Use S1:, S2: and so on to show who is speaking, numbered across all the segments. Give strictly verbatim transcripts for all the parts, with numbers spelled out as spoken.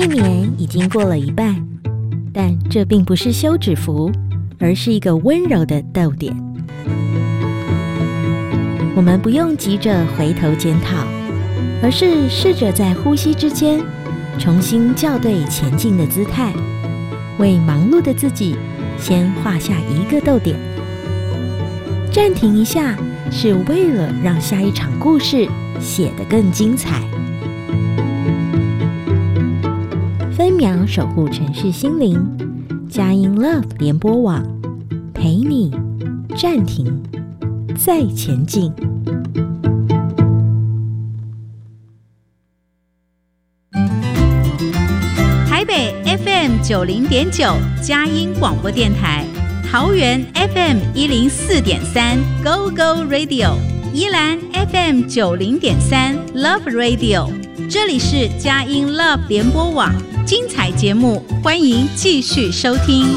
S1: 一年已经过了一半，但这并不是休止符，而是一个温柔的逗点。我们不用急着回头检讨，而是试着在呼吸之间重新校对前进的姿态，为忙碌的自己先画下一个逗点。暂停一下，是为了让下一场故事写得更精彩。分秒守护城市心灵，佳音 Love 联播网，陪你暂停再前进。
S2: 台北 F M 九零点九佳音广播电台，桃园 F M 一零四点三 Go Go Radio， 宜兰 F M 九零点三 Love Radio， 这里是佳音 Love 联播网，精彩节目，欢迎继续收听。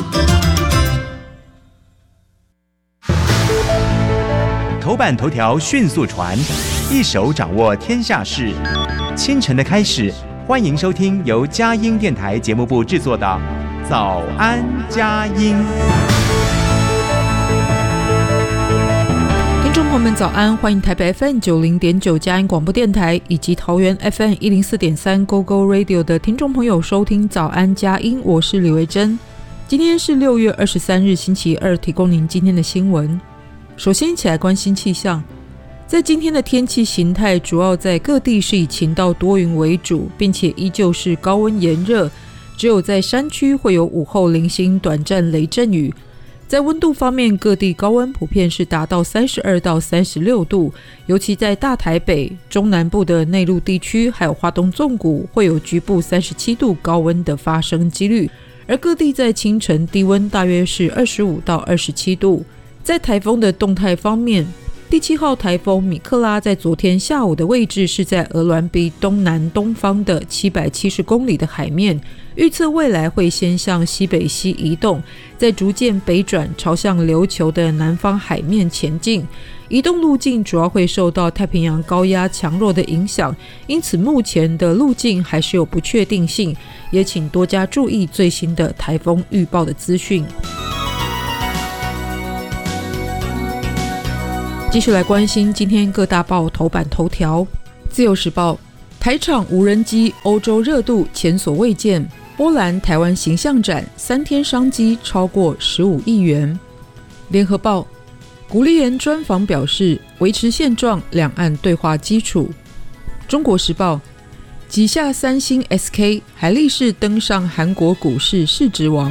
S3: 头版头条迅速传，一手掌握天下事。清晨的开始，欢迎收听由佳音电台节目部制作的《早安佳音》。
S4: 听众朋友们早安，欢迎台北 F M 九零点九佳音广播电台以及桃园 F M 一零四点三 Go Go Radio 的听众朋友收听早安佳音，我是李维珍。今天是六月二十三日星期二，提供您今天的新闻。首先一起来关心气象。在今天的天气形态，主要在各地是以晴到多云为主，并且依旧是高温炎热，只有在山区会有午后零星短暂雷阵雨。在温度方面，各地高温普遍是达到三十二到三十六度，尤其在大台北、中南部的内陆地区，还有花东纵谷，会有局部三十七度高温的发生几率。而各地在清晨低温大约是二十五到二十七度。在台风的动态方面，第七号台风米克拉在昨天下午的位置是在鹅銮鼻东南东方的七百七十公里的海面，预测未来会先向西北西移动，再逐渐北转朝向琉球的南方海面前进。移动路径主要会受到太平洋高压强弱的影响，因此目前的路径还是有不确定性，也请多加注意最新的台风预报的资讯。继续来关心今天各大报头版头条。自由时报，台场无人机欧洲热度前所未见，波兰台湾形象展三天商机超过十五亿元。联合报，古立言专访表示，维持现状，两岸对话基础。中国时报，挤下三星 S K， 海力士登上韩国股市市值王。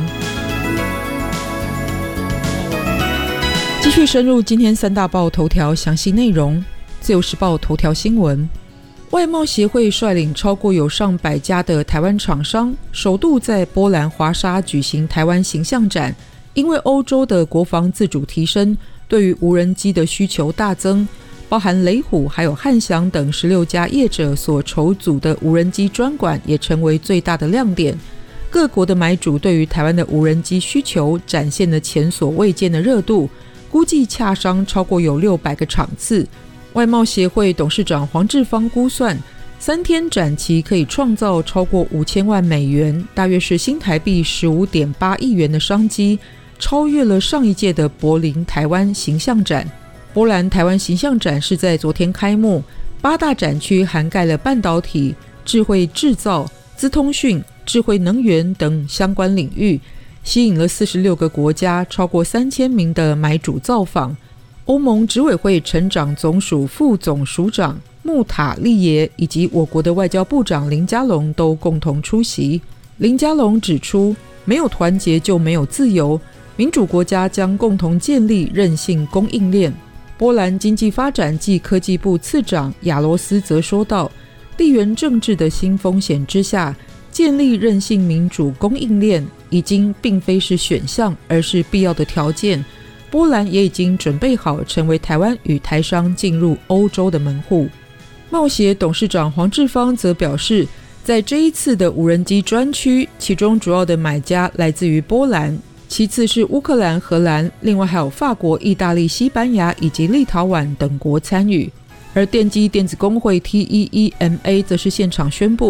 S4: 继续深入今天三大报头条详细内容。自由时报头条新闻，外贸协会率领超过有上百家的台湾厂商，首度在波兰华沙举行台湾形象展。因为欧洲的国防自主提升，对于无人机的需求大增，包含雷虎还有汉翔等十六家业者所筹组的无人机专馆也成为最大的亮点。各国的买主对于台湾的无人机需求展现了前所未见的热度，估计洽商超过有六百个场次。外贸协会董事长黄志芳估算，三天展期可以创造超过五千万美元，大约是新台币 十五点八亿元的商机，超越了上一届的柏林台湾形象展。波兰台湾形象展是在昨天开幕，八大展区涵盖了半导体、智慧制造、资通讯、智慧能源等相关领域，吸引了四十六个国家超过三千名的买主造访。欧盟执委会成长总署副总署长穆塔利耶以及我国的外交部长林佳龙都共同出席。林佳龙指出，没有团结就没有自由，民主国家将共同建立韧性供应链。波兰经济发展暨科技部次长亚罗斯则说道，地缘政治的新风险之下，建立韧性民主供应链已经并非是选项，而是必要的条件。波兰也已经准备好成为台湾与台商进入欧洲的门户。贸协董事长黄志芳则表示，在这一次的无人机专区，其中主要的买家来自于波兰，其次是乌克兰、荷兰，另外还有法国、意大利、西班牙以及立陶宛等国参与。而电机电子工会 T E E M A 则是现场宣布，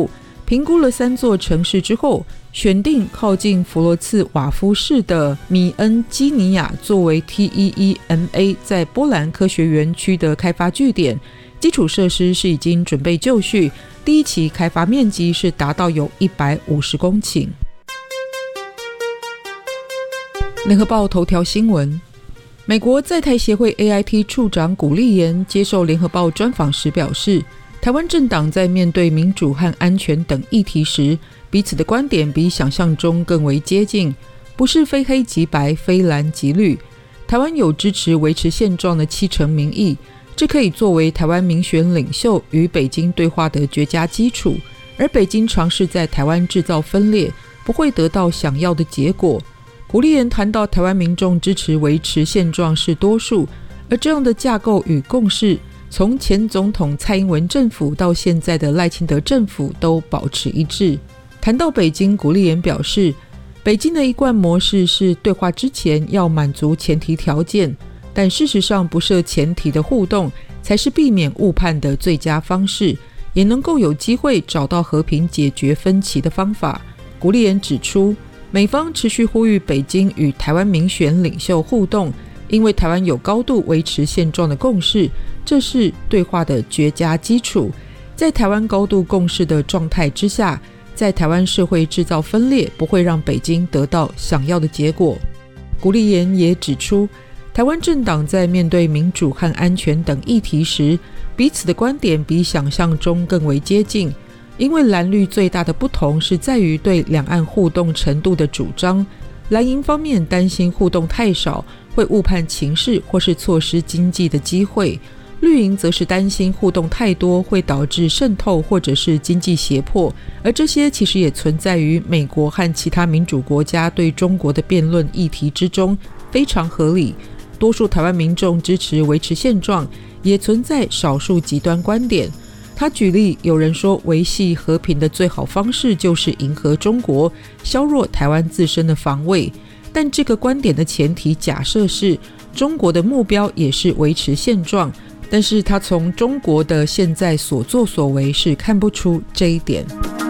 S4: 评估了三座城市之后，选定靠近弗罗茨瓦夫市的米恩基尼亚作为 T E E M A 在波兰科学园区的开发据点，基础设施是已经准备就绪，第一期开发面积是达到有一百五十公顷。联合报头条新闻，美国在台协会 A I T 处长古立言接受联合报专访时表示，台湾政党在面对民主和安全等议题时，彼此的观点比想象中更为接近，不是非黑即白，非蓝即绿。台湾有支持维持现状的七成民意，这可以作为台湾民选领袖与北京对话的绝佳基础，而北京尝试在台湾制造分裂，不会得到想要的结果。古立言谈到台湾民众支持维持现状是多数，而这样的架构与共识从前总统蔡英文政府到现在的赖清德政府都保持一致。谈到北京，古立言表示，北京的一贯模式是对话之前要满足前提条件，但事实上不设前提的互动才是避免误判的最佳方式，也能够有机会找到和平解决分歧的方法。古立言指出，美方持续呼吁北京与台湾民选领袖互动，因为台湾有高度维持现状的共识，这是对话的绝佳基础。在台湾高度共识的状态之下，在台湾社会制造分裂，不会让北京得到想要的结果。古立言也指出，台湾政党在面对民主和安全等议题时，彼此的观点比想象中更为接近，因为蓝绿最大的不同是在于对两岸互动程度的主张。蓝营方面担心互动太少，会误判情势或是错失经济的机会，绿营则是担心互动太多会导致渗透或者是经济胁迫，而这些其实也存在于美国和其他民主国家对中国的辩论议题之中，非常合理。多数台湾民众支持维持现状，也存在少数极端观点。他举例，有人说维系和平的最好方式就是迎合中国，削弱台湾自身的防卫，但这个观点的前提假设是中国的目标也是维持现状，但是他从中国的现在所作所为是看不出这一点。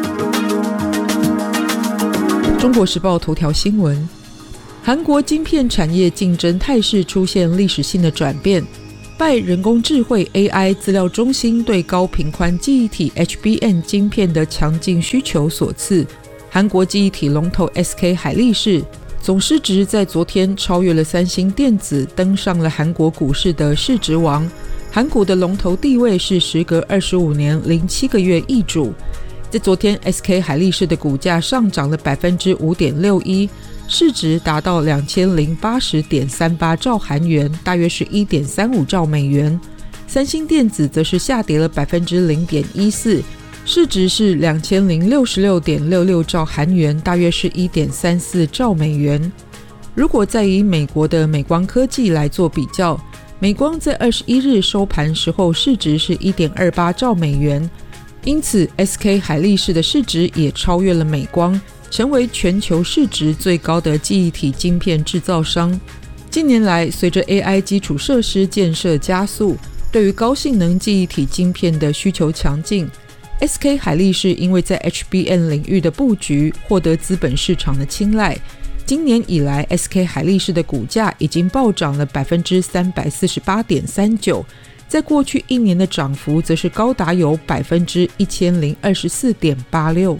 S4: 中国时报头条新闻，韩国晶片产业竞争态势出现历史性的转变，拜人工智慧 A I 资料中心对高频宽记忆体 H B M 晶片的强劲需求所赐，韩国记忆体龙头 S K 海力士总市值在昨天超越了三星电子，登上了韩国股市的市值王。韩股的龙头地位是时隔二十五年零七个月易主。在昨天 S K 海力士的股价上涨了 百分之五点六一， 市值达到 两千零八十点三八兆韩元，大约是 一点三五兆美元。三星电子则是下跌了 百分之零点一四， 市值是 两千零六十六点六六兆韩元，大约是 一点三四兆美元。如果再以美国的美光科技来做比较，美光在二十一日收盘时候市值是 一点二八兆美元，因此 S K 海力士的市值也超越了美光，成为全球市值最高的记忆体晶片制造商。近年来，随着 A I 基础设施建设加速，对于高性能记忆体晶片的需求强劲， S K 海力士因为在 H B M 领域的布局获得资本市场的青睐。今年以来 S K 海力士的股价已经暴涨了 百分之三百四十八点三九， 在过去一年的涨幅则是高达有 百分之一千零二十四点八六。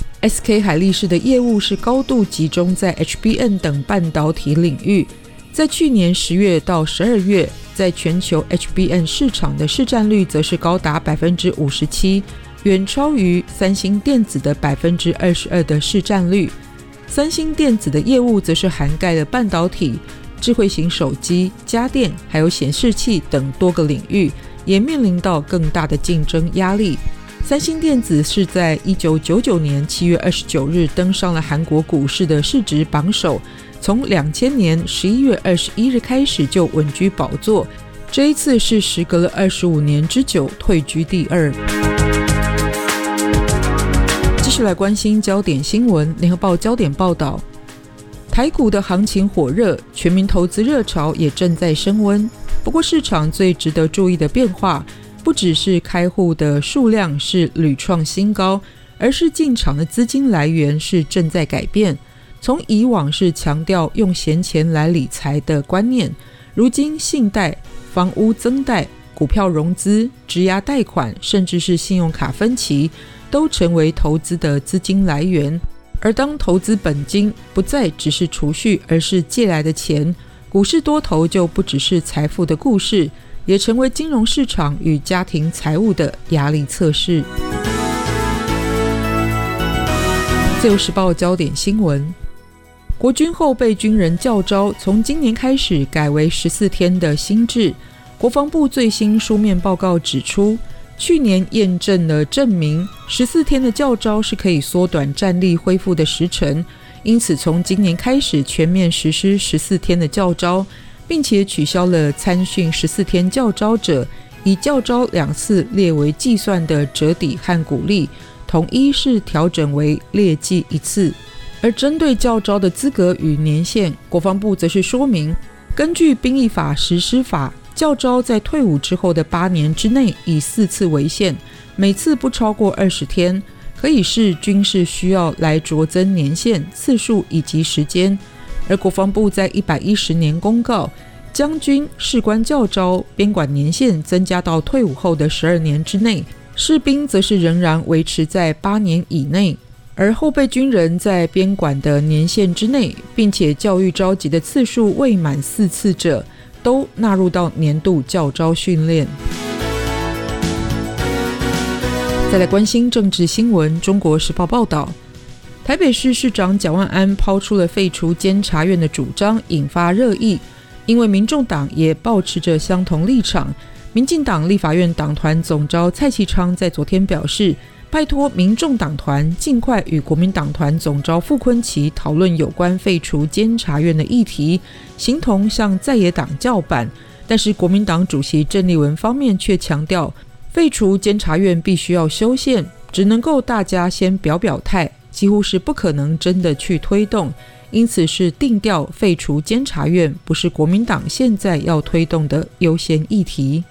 S4: S K 海力士的业务是高度集中在 H B M 等半导体领域，在去年十月到十二月，在全球 H B M 市场的市占率则是高达 百分之五十七， 远超于三星电子的 百分之二十二 的市占率。三星电子的业务则是涵盖了半导体、智慧型手机、家电还有显示器等多个领域，也面临到更大的竞争压力。三星电子是在一九九九年七月二十九日登上了韩国股市的市值榜首，从两千年十一月二十一日开始就稳居宝座，这一次是时隔了二十五年之久退居第二。继续来关心焦点新闻，联合报焦点报道，台股的行情火热，全民投资热潮也正在升温。不过市场最值得注意的变化，不只是开户的数量是屡创新高， 而是进场的资金来源是正在改变，从以往是强调用闲钱来理财的观念，如今信贷、房屋增贷、股票融资、质押贷款，甚至是信用卡分期，都成为投资的资金来源。而当投资本金不再只是储蓄，而是借来的钱，股市多头就不只是财富的故事，也成为金融市场与家庭财务的压力测试。自由时报焦点新闻，国军后备军人教召从今年开始改为十四天的新制。国防部最新书面报告指出，去年验证了证明十四天的教召是可以缩短战力恢复的时程，因此从今年开始全面实施十四天的教召，并且取消了参训十四天教召者以教召两次列为计算的折抵和鼓励，统一是调整为列计一次。而针对教召的资格与年限，国防部则是说明，根据兵役法实施法，教召在退伍之后的八年之内以四次为限，每次不超过二十天，可以视军事需要来酌增年限、次数以及时间。而国防部在一百一十年公告，将军、士官教召编管年限增加到退伍后的十二年之内，士兵则是仍然维持在八年以内。而后备军人在编管的年限之内，并且教育召集的次数未满四次者，都纳入到年度教召训练。再来关心政治新闻，中国时报报道，台北市市长蒋万安抛出了废除监察院的主张，引发热议，因为民众党也抱持着相同立场。民进党立法院党团总召蔡其昌在昨天表示，拜托民众党团尽快与国民党团总召傅崐萁讨论有关废除监察院的议题，形同向在野党叫板。但是国民党主席郑丽文方面却强调，废除监察院必须要修宪，只能够大家先表表态，几乎是不可能真的去推动，因此是定调废除监察院不是国民党现在要推动的优先议题。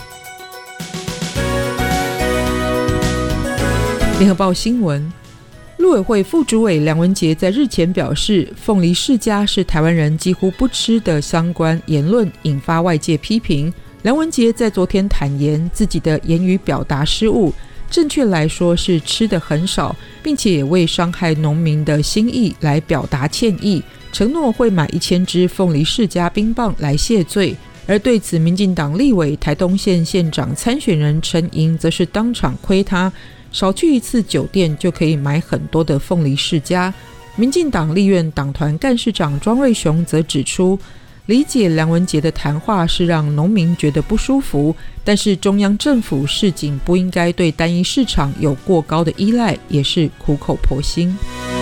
S4: 联合报新闻，陆委会副主委梁文杰在日前表示，凤梨世家是台湾人几乎不吃的相关言论引发外界批评。梁文杰在昨天坦言自己的言语表达失误，正确来说是吃的很少，并且也为伤害农民的心意来表达歉意，承诺会买一千支凤梨世家冰棒来谢罪。而对此，民进党立委台东县县长参选人陈莹则是当场亏他少去一次酒店就可以买很多的凤梨世家。民进党立院党团干事长庄瑞雄则指出，理解梁文杰的谈话是让农民觉得不舒服，但是中央政府市井不应该对单一市场有过高的依赖，也是苦口婆心。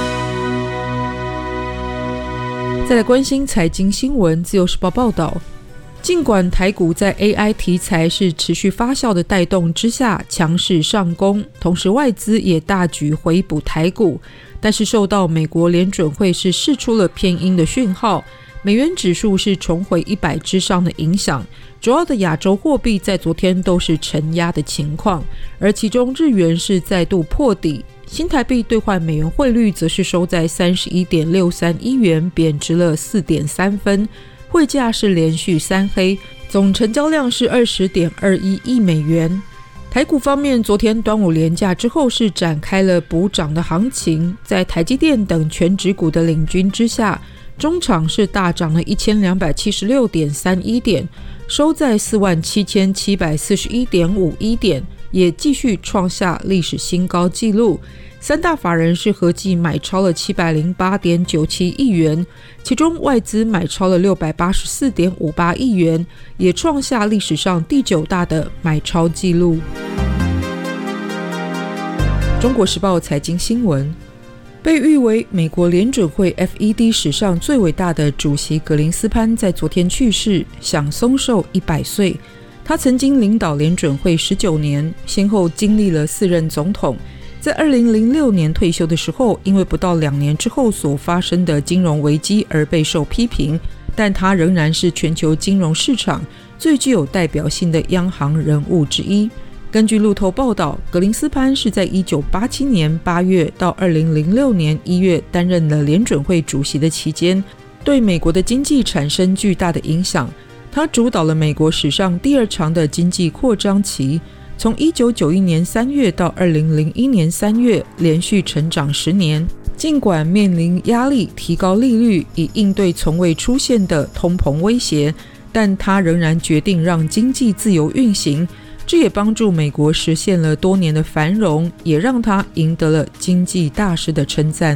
S4: 再来关心财经新闻，自由时报报道，尽管台股在 A I 题材是持续发酵的带动之下强势上攻，同时外资也大举回补台股，但是受到美国联准会是释出了偏鹰的讯号，美元指数是重回一百之上的影响，主要的亚洲货币在昨天都是承压的情况，而其中日元是再度破底，新台币兑换美元汇率则是收在 三十一点六三一元，贬值了 四点三分，汇价是连续三黑，总成交量是 二十点二一亿美元。台股方面，昨天端午连假之后是展开了补涨的行情，在台积电等全指股的领军之下，中场是大涨了 一千两百七十六点三一点，收在 四万七千七百四十一点五一点，也继续创下历史新高纪录。三大法人是合计买超了 七百零八点九七亿元，其中外资买超了 六百八十四点五八亿元，也创下历史上第九大的买超纪录。中国时报财经新闻，被誉为美国联准会 F E D 史上最伟大的主席格林斯潘在昨天去世，享寿寿一百岁。他曾经领导联准会十九年，先后经历了四任总统。在二零零六年退休的时候，因为不到两年之后所发生的金融危机而备受批评，但他仍然是全球金融市场最具有代表性的央行人物之一。 根据路透报道，格林斯潘是在一九八七年八月到二零零六年一月担任了联准会主席的期间，对美国的经济产生巨大的影响。他主导了美国史上第二长的经济扩张期，从一九九一年三月到二零零一年三月，连续成长十年。尽管面临压力提高利率以应对从未出现的通膨威胁，但他仍然决定让经济自由运行，这也帮助美国实现了多年的繁荣，也让他赢得了经济大师的称赞。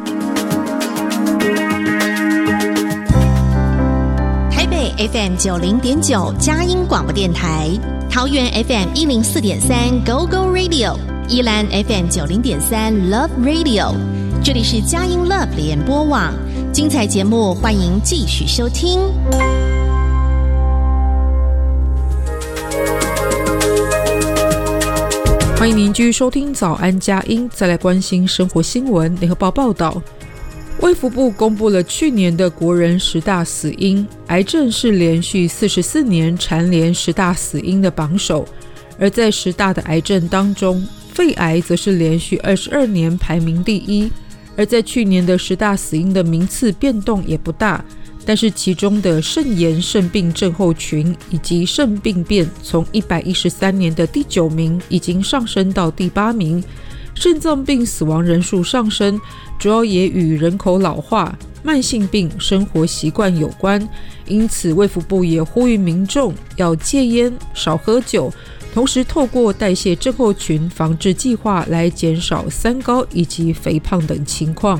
S5: 台北 F M 九零点九佳音广播电台，桃园 F M 一零四点三 Go Go Radio， 宜兰 F M 九零点三 Love Radio， 这里是佳音 Love 联播网，精彩节目欢迎继续收听。
S4: 欢迎您继续收听早安佳音，再来关心生活新闻。联合报报道，卫福部公布了去年的国人十大死因，癌症是连续四十四年蝉联十大死因的榜首，而在十大的癌症当中，肺癌则是连续二十二年排名第一。而在去年的十大死因的名次变动也不大，但是其中的肾炎肾病症候群以及肾病变从一百一十三年的第九名已经上升到第八名。肾脏病死亡人数上升，主要也与人口老化、慢性病、生活习惯有关，因此卫福部也呼吁民众要戒烟、少喝酒，同时透过代谢症候群防治计划来减少三高以及肥胖等情况。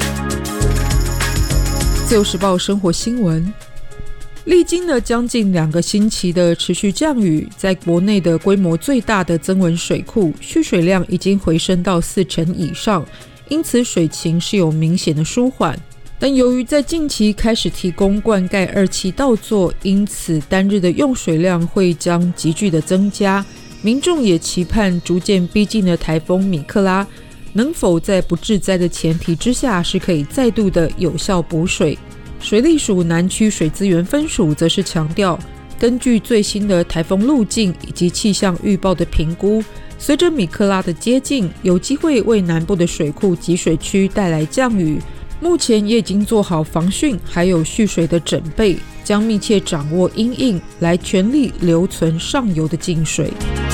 S4: 自由时报生活新闻，历经了将近两个星期的持续降雨，在国内的规模最大的曾文水库蓄水量已经回升到四成以上，因此水情是有明显的舒缓。但由于在近期开始提供灌溉二期稻作，因此单日的用水量会将急剧的增加。民众也期盼逐渐逼近的台风米克拉能否在不致灾的前提之下，是可以再度的有效补水。水利署南区水资源分署则是强调，根据最新的台风路径以及气象预报的评估，随着米克拉的接近，有机会为南部的水库集水区带来降雨。目前也已经做好防汛还有蓄水的准备，将密切掌握因应，来全力留存上游的净水。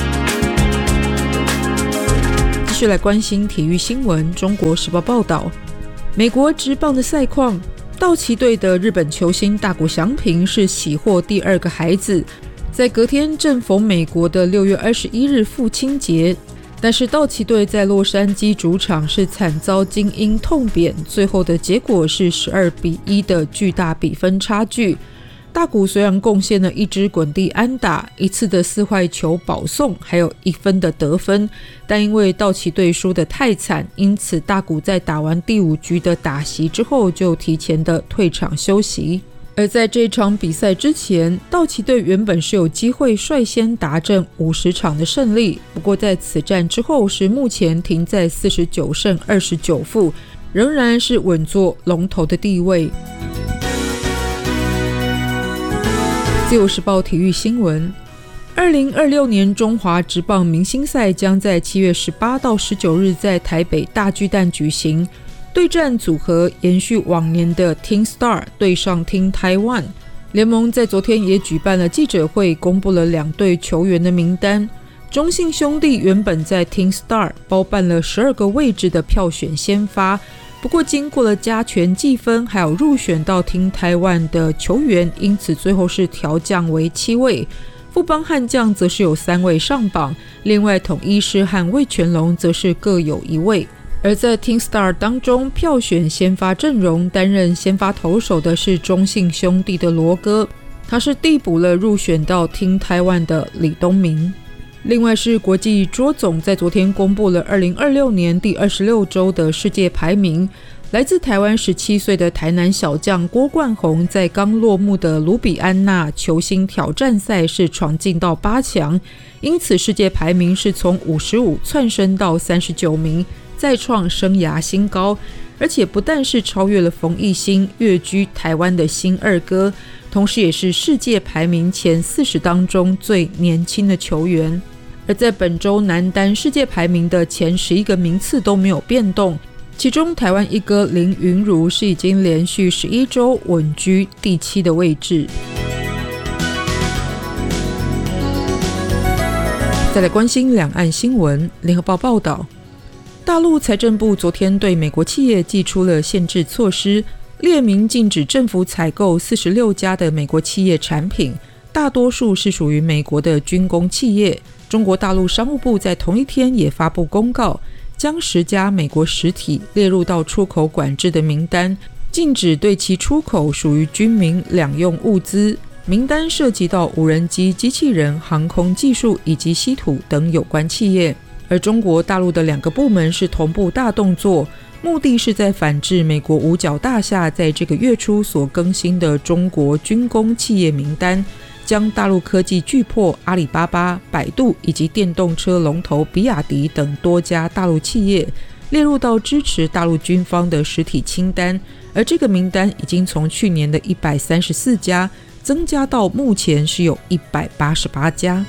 S4: 继续来关心体育新闻。中国时报报道，美国职棒的赛况，道奇队的日本球星大谷翔平是喜获第二个孩子，在隔天正逢美国的六月二十一日父亲节，但是道奇队在洛杉矶主场是惨遭金鹰痛扁，最后的结果是十二比一的巨大比分差距。大谷虽然贡献了一支滚地安打、一次的四坏球保送，还有一分的得分，但因为道奇队输得太惨，因此大谷在打完第五局的打席之后就提前的退场休息。而在这场比赛之前，道奇队原本是有机会率先达阵五十场的胜利，不过在此战之后是目前停在四十九胜二十九负，仍然是稳坐龙头的地位。自由时报体育新闻，二零二六年中华职棒明星赛将在七月十八到十九日在台北大巨蛋举行，对战组合延续往年的 Team Star 对上 Team Taiwan。 联盟在昨天也举办了记者会，公布了两队球员的名单。中信兄弟原本在 Team Star 包办了十二个位置的票选先发，不过经过了加权计分还有入选到Team Taiwan的球员，因此最后是调降为七位。富邦悍将则是有三位上榜，另外统一狮和味全龙则是各有一位。而在 Team Star 当中，票选先发阵容担任先发投手的是中信兄弟的罗哥，他是递补了入选到 Team Taiwan 的李东明。另外是国际桌总在昨天公布了二零二六年第二十六周的世界排名，来自台湾十七岁的台南小将郭冠宏，在刚落幕的卢比安纳球星挑战赛是闯进到八强，因此世界排名是从五十五窜升到三十九名，再创生涯新高。而且不但是超越了冯奕欣，跃居台湾的新二哥，同时也是世界排名前四十当中最年轻的球员。 而在本周男单世界排名的前十一个名次都没有变动，其中台湾一哥林昀儒是已经连续十一周稳居第七的位置。再来关心两岸新闻，联合报报道，大陆财政部昨天对美国企业祭出了限制措施，列明禁止政府采购四十六家的美国企业产品，大多数是属于美国的军工企业。中国大陆商务部在同一天也发布公告，将十家美国实体列入到出口管制的名单，禁止对其出口属于军民两用物资。名单涉及到无人机、机器人、航空技术以及稀土等有关企业。而中国大陆的两个部门是同步大动作，目的是在反制美国五角大厦在这个月初所更新的中国军工企业名单，将大陆科技巨擘阿里巴巴、百度以及电动车龙头比亚迪等多家大陆企业列入到支持大陆军方的实体清单，而这个名单已经从去年的一百三十四家增加到目前是有一百八十八家。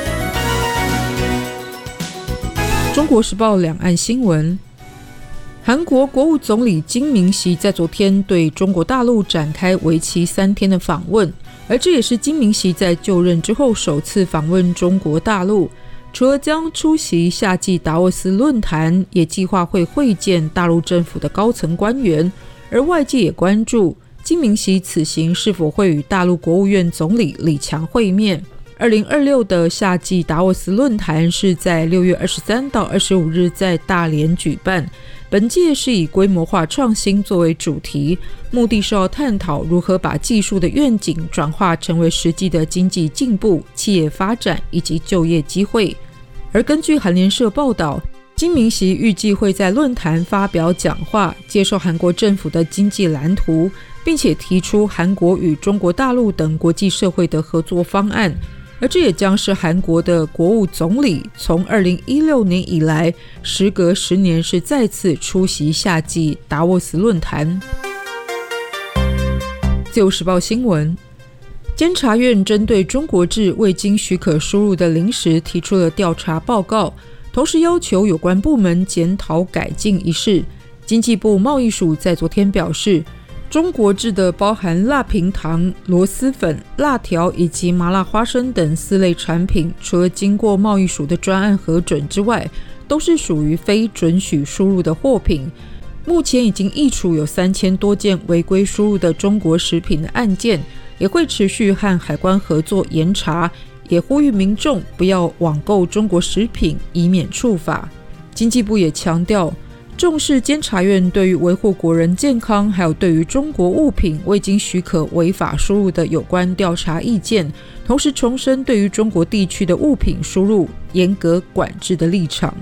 S4: 中国时报两岸新闻，韩国国务总理金明熙在昨天对中国大陆展开为期三天的访问，而这也是金明熙在就任之后首次访问中国大陆。除了将出席夏季达沃斯论坛，也计划会会见大陆政府的高层官员，而外界也关注金明熙此行是否会与大陆国务院总理李强会面。二零二六的夏季达沃斯论坛是在六月二十三到二十五日在大连举办，本届是以规模化创新作为主题，目的是要探讨如何把技术的愿景转化成为实际的经济进步、企业发展以及就业机会。而根据韩联社报道，金明熙预计会在论坛发表讲话，接受韩国政府的经济蓝图，并且提出韩国与中国大陆等国际社会的合作方案。而这也将是韩国的国务总理从二零一六年以来，时隔十年是再次出席夏季达沃斯论坛。自由时报新闻，监察院针对中国制未经许可输入的零食提出了调查报告，同时要求有关部门检讨改进一事。经济部贸易署在昨天表示，中国制的包含辣平糖、螺蛳粉、辣条以及麻辣花生等四类产品，除了经过贸易署的专案核准之外，都是属于非准许输入的货品。目前已经议处有三千多件违规输入的中国食品的案件，也会持续和海关合作严查，也呼吁民众不要网购中国食品，以免触法。经济部也强调，重视监察院对于维护国人健康，还有对于中国物品未经许可违法输入的有关调查意见，同时重申对于中国地区的物品输入严格管制的立场。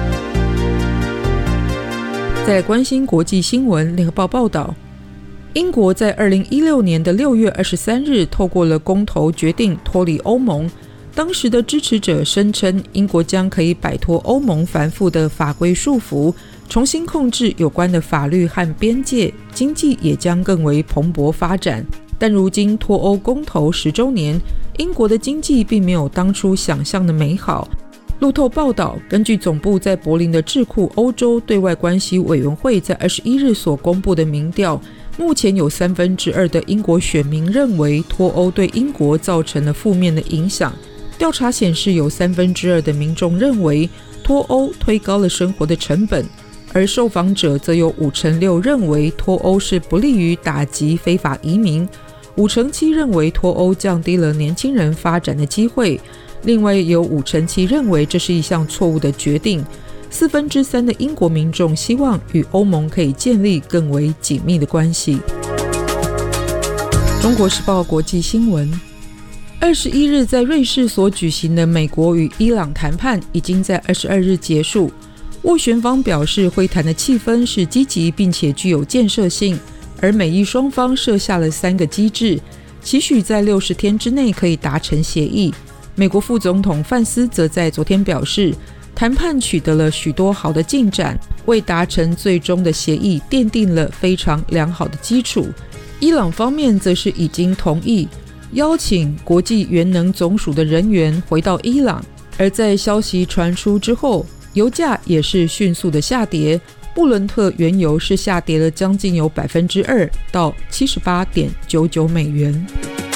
S4: 再来关心国际新闻，联合报报道，英国在二零一六年的六月二十三日透过了公投决定脱离欧盟。当时的支持者声称，英国将可以摆脱欧盟繁复的法规束缚，重新控制有关的法律和边界，经济也将更为蓬勃发展。但如今脱欧公投十周年，英国的经济并没有当初想象的美好。路透报道，根据总部在柏林的智库欧洲对外关系委员会在二十一日所公布的民调，目前有三分之二的英国选民认为脱欧对英国造成了负面的影响。调查显示，有三分之二的民众认为脱欧推高了生活的成本，而受访者则有五成六认为脱欧是不利于打击非法移民，五成七认为脱欧降低了年轻人发展的机会，另外有五成七认为这是一项错误的决定。四分之三的英国民众希望与欧盟可以建立更为紧密的关系。中国时报国际新闻，二十一日在瑞士所举行的美国与伊朗谈判已经在二十二日结束。斡旋方表示，会谈的气氛是积极并且具有建设性，而美伊双方设下了三个机制，期许在六十天之内可以达成协议。美国副总统范斯则在昨天表示，谈判取得了许多好的进展，为达成最终的协议奠定了非常良好的基础。伊朗方面则是已经同意邀请国际原能总署的人员回到伊朗， 而在消息传出之后，油价也是迅速的下跌，布伦特原油是下跌了将近有 百分之二 到 七十八点九九美元。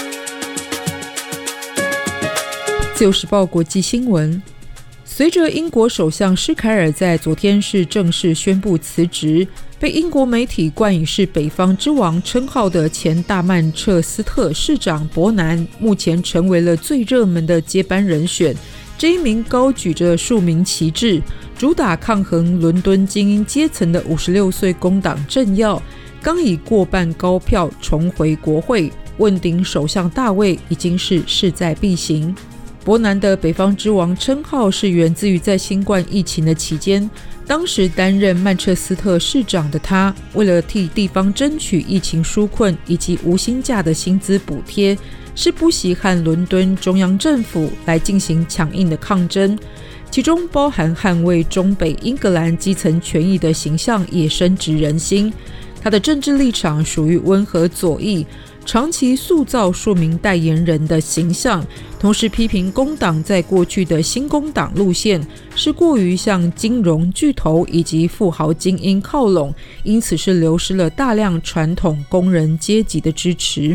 S4: 自由时报国际新闻，随着英国首相施凯尔在昨天是正式宣布辞职，被英国媒体冠以是北方之王称号的前大曼彻斯特市长伯南目前成为了最热门的接班人选。这一名高举着数名旗帜，主打抗衡伦敦精英阶层的五十六岁工党政要，刚以过半高票重回国会，问鼎首相大位已经是势在必行。伯南的北方之王称号是源自于在新冠疫情的期间，当时担任曼彻斯特市长的他，为了替地方争取疫情纾困以及无薪假的薪资补贴，是不惜和伦敦中央政府来进行强硬的抗争，其中包含捍卫中北英格兰基层权益的形象也深植人心。他的政治立场属于温和左翼，长期塑造数名代言人的形象，同时批评工党在过去的新工党路线是过于向金融巨头以及富豪精英靠拢，因此是流失了大量传统工人阶级的支持。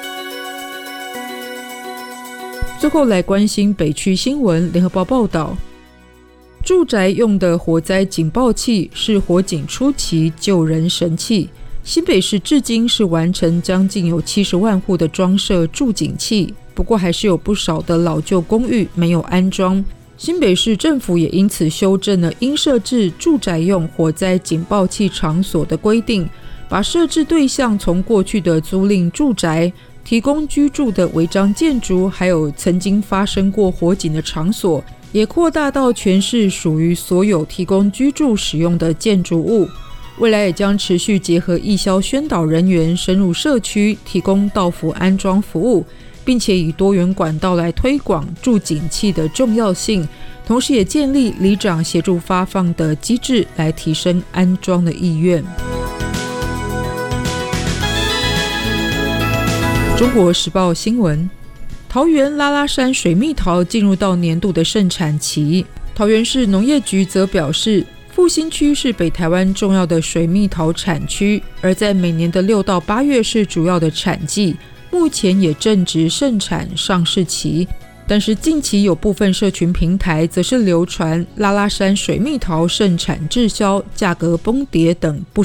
S4: 最后来关心北区新闻，联合报报道，住宅用的火灾警报器是火警初期救人神器。新北市至今是完成将近有七十万户的装设住警器，不过还是有不少的老旧公寓没有安装。新北市政府也因此修正了应设置住宅用火灾警报器场所的规定，把设置对象从过去的租赁住宅、提供居住的违章建筑，还有曾经发生过火警的场所，也扩大到全市属于所有提供居住使用的建筑物。未来也将持续结合义消宣导人员深入社区，提供到府安装服务，并且以多元管道来推广住警器的重要性，同时也建立里长协助发放的机制，来提升安装的意愿。中国时报新闻，桃园拉拉山水蜜桃进入到年度的盛产期，桃园市农业局则表示，复兴区是北台湾重要的水蜜桃产区，而在每年的六到八月是主要的产季，目前也正值盛产上市期。但是近期有部分社群平台则是流传拉拉山水蜜桃盛产滞销、价格崩跌等不